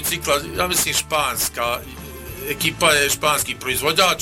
bicikla, ja mislim španska, ekipa je španski proizvođač,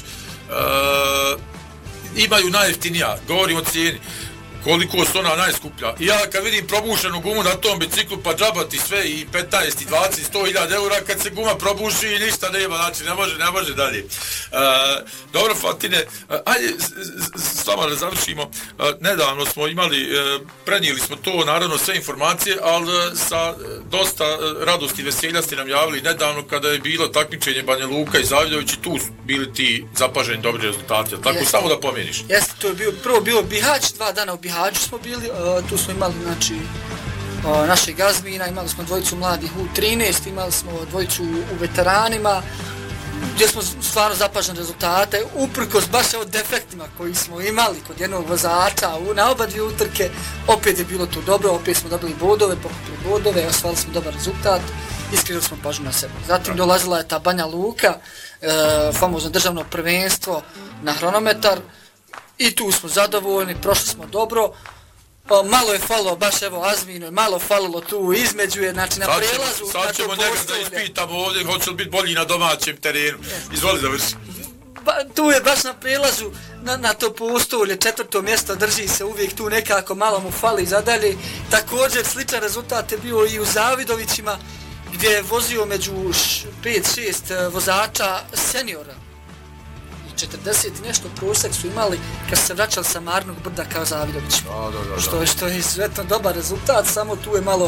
imaju najjeftinija, govorim o cijeni, koliko su ona najskuplja. I ja kad vidim probušenu gumu na tom biciklu, pa džabati sve i 15, i 20, 100.000 eura, kad se guma probuši i ništa nema, znači ne može dalje. Dobro, Fatine, ajde s vama da završimo. Nedavno smo imali, prenijeli smo to, naravno sve informacije, ali sa dosta radosti i veselja ste nam javili nedavno kada je bilo takmičenje Banja Luka i Zavidović i tu su bili ti zapaženi dobri rezultati. Tako, jeste, samo da pomeniš. Jeste, to je prvo bilo Bihać, 2 dana u Bihaću smo bili, tu smo imali znači našeg Azmina, imali smo dvojicu mladih U13, imali smo dvojicu u veteranima, gdje smo stvarno zapaženi rezultate, uprkos baš od defektima koji smo imali kod jednog vozača na oba dvije utrke, opet je bilo to dobro, opet smo dobili bodove, pokupili bodove, osvali smo dobar rezultat, iskreno smo pažnju na sebe. Zatim dolazila je ta Banja Luka, famozno državno prvenstvo na hronometar, i tu smo zadovoljni, prošli smo dobro. Malo je falilo, baš evo Azminu, malo falilo tu između, znači na prelazu. Sad ćemo njega da ispitamo ovdje, hoće li biti bolji na domaćem terenu. Izvoli završi. Tu je baš na prelazu, na to postolje, 4. mjesto, drži se uvijek tu nekako, malo mu fali zadalje. Također sličan rezultat je bio i u Zavidovićima, gdje je vozio među 5-6 vozača seniora. 40 i nešto prosjek su imali kad su se vraćali sa Marnog brda kao Zavidović. Što je izuzetno dobar rezultat, samo tu je malo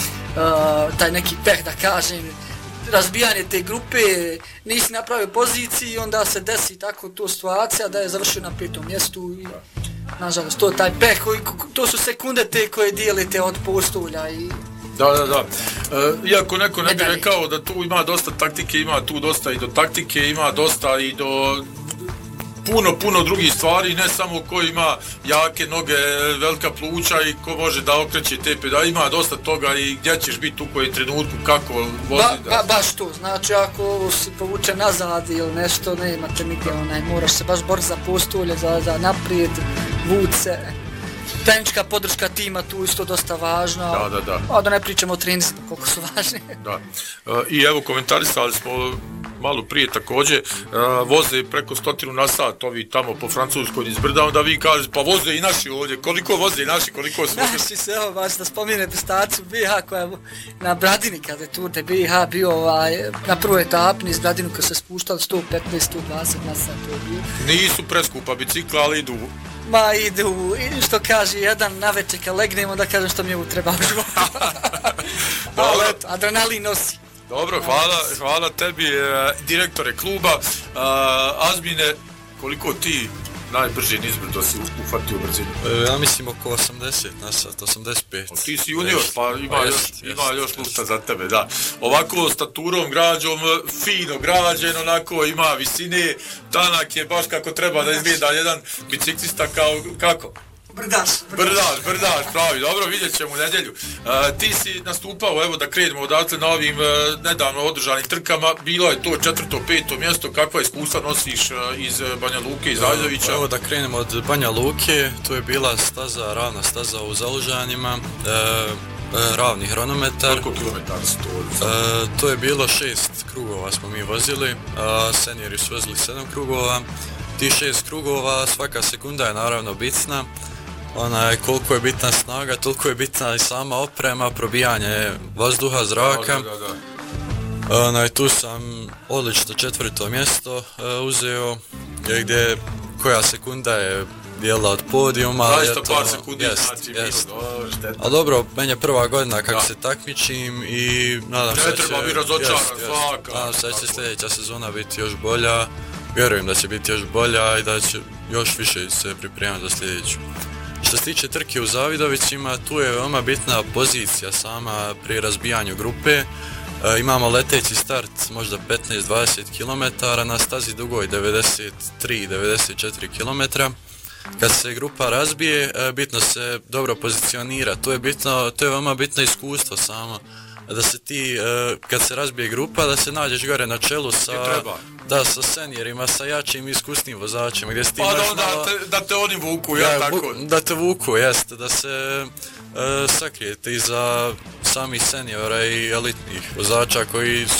taj neki peh, da kažem, razbijanje te grupe, nisi napravio poziciji, onda se desi tako tu situacija da je završio na 5. mjestu i nažalost to je taj peh, to su sekunde te koje dijelite od postolja i Da. Iako neko ne bi rekao da tu ima dosta taktike, ima tu dosta i do taktike, ima dosta i do puno drugih stvari, ne samo ko ima jake noge, velika pluća i ko može da okreće te pedale, ima dosta toga i gdje ćeš biti u kojem trenutku, kako vozi. Baš to, znači ako ovo si povuče nazad ili nešto, ne imate nigdje, moraš se baš boriti za postolje, za naprijed, vuce. Tehnička podrška tima tu isto dosta važna. Da. A da ne pričamo o treninzima, koliko su važni. Da. I evo komentarisali smo malo prije također, voze preko 100 na sat, ovi tamo po Francuskoj iz brda, onda vi kažete, pa voze i naši ovdje, koliko voze i naši, koliko su voze? Naši se, evo, baš da spominete staciju BiH koja je na Bradini, kada je Tour de BiH bio na prvoj etapi iz Bradinu kad se spuštali 115-120 na sat. Nisu preskupa bicikla, ali idu. Ma idu, što kaže jedan navečer kad legnemo da kažem što mi je utreba u životu. Ali eto, adrenalin nosi. Dobro, hvala tebi, direktore kluba. Azmine, koliko ti najbrži nizbrdo si ufatio brzinu? Ja mislim oko 80 na sat, 85. Ti si junior, pa ima još lufta za tebe, da. Ovako staturom građom, fino građen, onako ima visine, tanak je baš kako treba da izgleda jedan biciklista kako? Brdaš, pravi, dobro, vidjet ćemo u nedjelju. Ti si nastupao, evo da krenemo odatle na ovim nedavno održanim trkama, bilo je to 4. 5. mjesto, kakva iskustva nosiš iz Banja Luke i Zavidovića? Evo da krenemo od Banja Luke, tu je bila staza, ravna staza u Zalužanima, ravni hronometar. Koliko kilometara su to? To je bilo 6 krugova smo mi vozili, seniori su vozili 7 krugova. Ti 6 krugova, svaka sekunda je naravno bitna. Koliko je bitna snaga, toliko je bitna i sama oprema, probijanje vazduha, zraka. Tu sam odlično 4. mjesto uzeo, gdje koja sekunda je dijela od podijuma. Zaista par sekundi znači bilo. A dobro, meni je prva godina kako se takmičim i nadam se da će... Ne treba biti razočaran, svaka. Nadam se da će sljedeća sezona biti još bolja. Vjerujem da će biti još bolja i da će još više se pripremati za sljedeću. Što se tiče trke u Zavidovićima, tu je veoma bitna pozicija sama pri razbijanju grupe. Imamo leteći start možda 15-20 km, na stazi dugoj 93-94 km. Kad se grupa razbije, bitno se dobro pozicionira. To je veoma bitno iskustvo samo. Da se ti, kad se razbije grupa, da se nađeš gore na čelu sa seniorima, sa jačim iskusnim vozačima. Gdje pa da te oni vuku, tako? Da te vuku, jeste, da se sakrijete iza samih seniora i elitnih vozača koji